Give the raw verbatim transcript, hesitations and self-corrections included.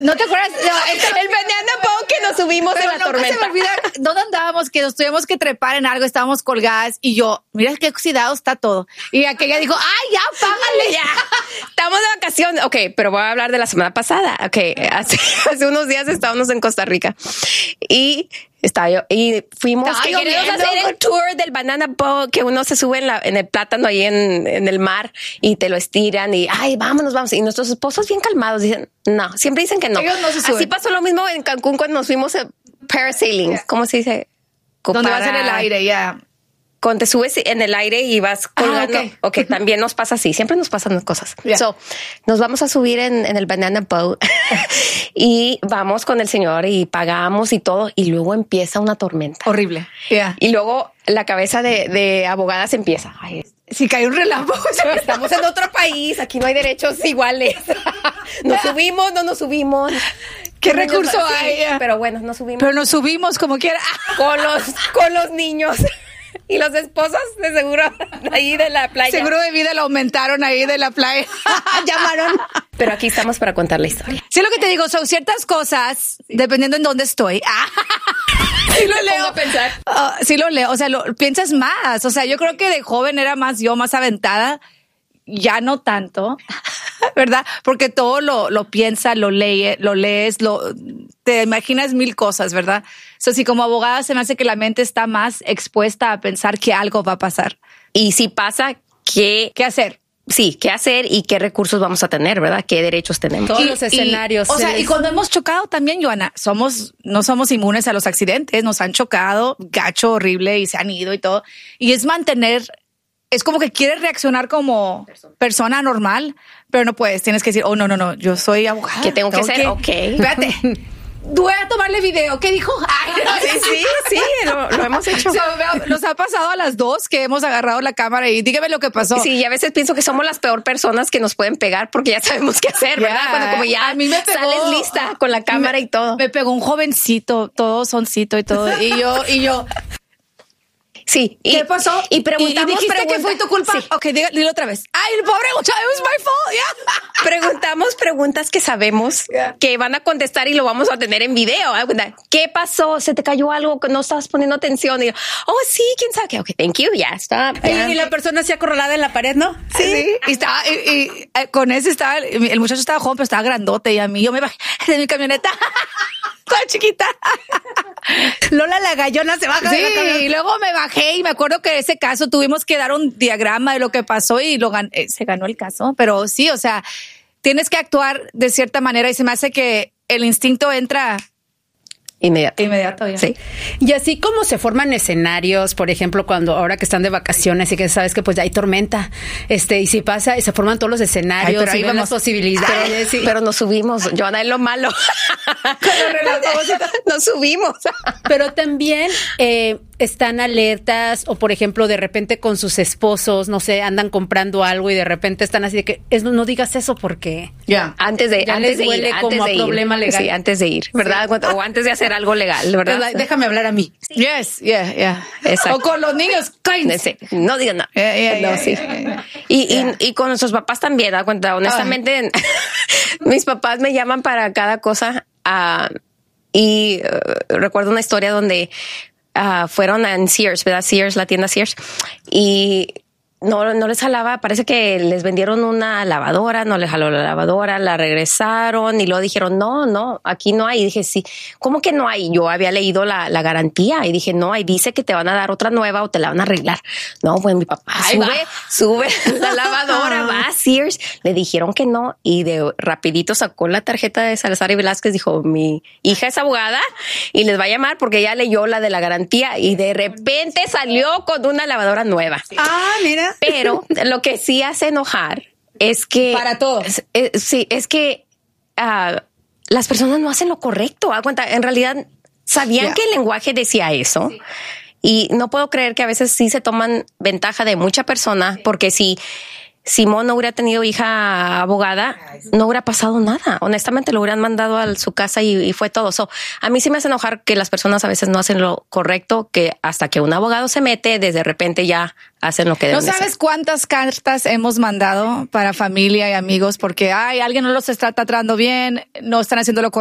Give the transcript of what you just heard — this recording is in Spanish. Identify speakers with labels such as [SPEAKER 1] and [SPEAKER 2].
[SPEAKER 1] ¿No te acuerdas? No, el,
[SPEAKER 2] el banana boat que nos subimos en la
[SPEAKER 1] no,
[SPEAKER 2] tormenta.
[SPEAKER 1] Se me olvida dónde andábamos, que nos tuvimos que trepar en algo, estábamos colgadas y yo, mira qué oxidado está todo. Y aquella dijo, ay, ya, págale.
[SPEAKER 2] Ya, estamos de vacaciones. Ok, pero voy a hablar de la semana pasada. Ok, hace, hace unos días estábamos en Costa Rica y estaba yo, y fuimos,
[SPEAKER 1] Estaba
[SPEAKER 2] que queríamos
[SPEAKER 1] lloviendo.
[SPEAKER 2] hacer el tour del banana boat, que uno se sube en, la, en el plátano ahí en, en el mar y te lo estiran y, ay, vámonos, vamos. Y nuestros esposos bien calmados dicen, no, siempre dicen que no.
[SPEAKER 1] Ellos no se suben.
[SPEAKER 2] Así pasó lo mismo en Cancún cuando nos fuimos a parasailing. ¿Cómo se dice?
[SPEAKER 1] Donde
[SPEAKER 2] Para-
[SPEAKER 1] vas en el aire, ya.
[SPEAKER 2] Cuando te subes en el aire y vas colgando.
[SPEAKER 1] Ah, ok.
[SPEAKER 2] Ok, también nos pasa así. Siempre nos pasan cosas.
[SPEAKER 1] Yeah.
[SPEAKER 2] So, nos vamos a subir en, en el banana boat y vamos con el señor y pagamos y todo. Y luego empieza una tormenta.
[SPEAKER 1] Horrible. Ya.
[SPEAKER 2] Y luego la cabeza de, de abogada se empieza. Ay,
[SPEAKER 1] Si cae un relámpago.
[SPEAKER 2] estamos en otro país. Aquí no hay derechos iguales. Nos subimos, no nos subimos.
[SPEAKER 1] ¿Qué
[SPEAKER 2] Los niños-
[SPEAKER 1] recurso
[SPEAKER 2] sí,
[SPEAKER 1] hay?
[SPEAKER 2] Pero bueno, nos subimos
[SPEAKER 1] Pero nos subimos como quiera.
[SPEAKER 2] con los, con los niños. Y los esposos de seguro ahí de la playa.
[SPEAKER 1] Seguro de vida lo aumentaron ahí de la playa.
[SPEAKER 2] Llamaron. Pero aquí estamos para contar la historia.
[SPEAKER 1] Sí, lo que te digo, son ciertas cosas, dependiendo en dónde estoy. Sí lo
[SPEAKER 2] Me
[SPEAKER 1] leo.
[SPEAKER 2] pongo a pensar.
[SPEAKER 1] Ah, sí lo leo. O sea, lo piensas más. O sea, yo creo que de joven era más yo, más aventada. Ya no tanto, ¿verdad? Porque todo lo, lo piensas, lo lee, lo lees, lo, te imaginas mil cosas, ¿verdad? O sea, si como abogada se me hace que la mente está más expuesta a pensar que algo va a pasar.
[SPEAKER 2] Y si pasa, ¿qué,
[SPEAKER 1] ¿Qué hacer?
[SPEAKER 2] sí, qué hacer y qué recursos vamos a tener, ¿verdad? ¿Qué derechos tenemos?
[SPEAKER 3] Todos
[SPEAKER 1] Y-
[SPEAKER 3] los escenarios.
[SPEAKER 1] y, o
[SPEAKER 3] se
[SPEAKER 1] sea,
[SPEAKER 3] les-
[SPEAKER 1] y cuando hemos chocado también, Joana, somos, no somos inmunes a los accidentes, nos han chocado, gacho, horrible, y se han ido y todo. Y es mantener, es como que quieres reaccionar como persona normal, pero no puedes, tienes que decir, oh, no, no, no, yo soy abogada.
[SPEAKER 2] ¿Qué tengo que hacer? Ok.
[SPEAKER 1] Espérate, voy a tomarle video, ¿qué dijo? Ay, no,
[SPEAKER 2] Sí, sí, sí, lo, lo hemos hecho.
[SPEAKER 1] O sea, veo- nos ha pasado a las dos que hemos agarrado la cámara y dígame lo que pasó.
[SPEAKER 2] Sí, y a veces pienso que somos las peor personas que nos pueden pegar porque ya sabemos qué hacer, ¿verdad?
[SPEAKER 1] Ya.
[SPEAKER 2] Cuando como ya
[SPEAKER 1] A mí me pegó-
[SPEAKER 2] sales lista con la cámara y todo.
[SPEAKER 1] Me pegó un jovencito, todo soncito y todo. Y yo, y yo,
[SPEAKER 2] Sí. Y,
[SPEAKER 1] ¿qué pasó?
[SPEAKER 2] Y preguntamos,
[SPEAKER 1] ¿Y dijiste
[SPEAKER 2] pregunta-
[SPEAKER 1] que fue tu culpa?
[SPEAKER 2] Sí.
[SPEAKER 1] Ok, diga- dilo otra vez. Ay, el pobre muchacho, it was my fault, yeah.
[SPEAKER 2] Preguntamos preguntas que sabemos
[SPEAKER 1] Yeah.
[SPEAKER 2] que van a contestar y lo vamos a tener en video. ¿Qué pasó? ¿Se te cayó algo que no estabas poniendo atención? Y yo, oh, sí, quién sabe qué. Ok, thank you, ya está. ya.
[SPEAKER 3] Y, y la persona así acorralada en la pared, ¿no?
[SPEAKER 1] Sí. Y estaba, y, y, eh, con ese estaba, el muchacho estaba joven, pero estaba grandote y a mí yo me bajé de mi camioneta. Toda chiquita.
[SPEAKER 3] Lola la gallona se baja
[SPEAKER 1] Sí,
[SPEAKER 3] de la camioneta.
[SPEAKER 1] y luego me bajé y me acuerdo que en ese caso tuvimos que dar un diagrama de lo que pasó y lo gan- eh, se ganó el caso. Pero sí, o sea, tienes que actuar de cierta manera y se me hace que el instinto entra
[SPEAKER 2] Inmediato.
[SPEAKER 1] inmediato. Ya.
[SPEAKER 2] Sí.
[SPEAKER 3] Y así como se forman escenarios, por ejemplo, cuando ahora que están de vacaciones y que sabes que pues ya hay tormenta, este, y si pasa y se forman todos los escenarios,
[SPEAKER 1] Ay, pero ahí
[SPEAKER 3] y ven las
[SPEAKER 1] vamos.
[SPEAKER 3] posibilidades. sí.
[SPEAKER 2] Pero nos subimos, Joana, es lo malo. Nos subimos.
[SPEAKER 3] Pero también eh, están alertas o, por ejemplo, de repente con sus esposos, no sé, andan comprando algo y de repente están así de que es, no digas eso porque...
[SPEAKER 1] Ya.
[SPEAKER 2] Antes de,
[SPEAKER 3] Ya
[SPEAKER 2] antes
[SPEAKER 3] les
[SPEAKER 2] de
[SPEAKER 3] huele
[SPEAKER 2] ir,
[SPEAKER 3] como
[SPEAKER 2] antes
[SPEAKER 3] a
[SPEAKER 2] de ir.
[SPEAKER 3] problema legal.
[SPEAKER 2] Sí, antes de ir, ¿verdad? O antes de hacer algo legal, ¿verdad?
[SPEAKER 3] Déjame hablar a mí.
[SPEAKER 1] Yes, yeah, yeah.
[SPEAKER 2] Exacto.
[SPEAKER 1] O con los niños, cállense.
[SPEAKER 2] Sí, no digan nada.
[SPEAKER 1] Yeah, yeah,
[SPEAKER 2] no,
[SPEAKER 1] yeah,
[SPEAKER 2] sí.
[SPEAKER 1] yeah, yeah.
[SPEAKER 2] Y,
[SPEAKER 1] Yeah.
[SPEAKER 2] y, y con nuestros papás también, da cuenta, honestamente, mis papás me llaman para cada cosa. ah, y uh, recuerdo una historia donde ah, fueron en Sears, ¿verdad? Sears, la tienda Sears. Y no, no les jalaba, parece que les vendieron una lavadora, no les jaló la lavadora, la regresaron y luego dijeron, no, no, aquí no hay. Y dije, sí, ¿cómo que no hay? Yo había leído la, la garantía y dije, no, ahí dice que te van a dar otra nueva o te la van a arreglar. No, pues mi papá
[SPEAKER 1] Ahí
[SPEAKER 2] sube,
[SPEAKER 1] va.
[SPEAKER 2] sube la lavadora, va a Sears. Le dijeron que no y de rapidito sacó la tarjeta de Salazar y Velázquez, dijo, mi hija es abogada y les va a llamar porque ella leyó la de la garantía y de repente salió con una lavadora nueva.
[SPEAKER 3] Ah, mira.
[SPEAKER 2] Pero lo que sí hace enojar es que...
[SPEAKER 1] Para todos.
[SPEAKER 2] Es- es- sí, es que ah, las personas no hacen lo correcto. ¿Ah? Cuenta, en realidad sabían
[SPEAKER 1] Yeah.
[SPEAKER 2] que el lenguaje decía eso. Sí. Y no puedo creer que a veces sí se toman ventaja de mucha persona, porque si Simón no hubiera tenido hija abogada, no hubiera pasado nada. Honestamente, lo hubieran mandado a su casa y, y fue todo. So, a mí sí me hace enojar que las personas a veces no hacen lo correcto, que hasta que un abogado se mete, desde repente ya hacen lo que deben.
[SPEAKER 1] ¿No sabes cuántas cartas hemos mandado para familia y amigos porque ay, alguien no los está tratando bien, no están haciendo lo correcto?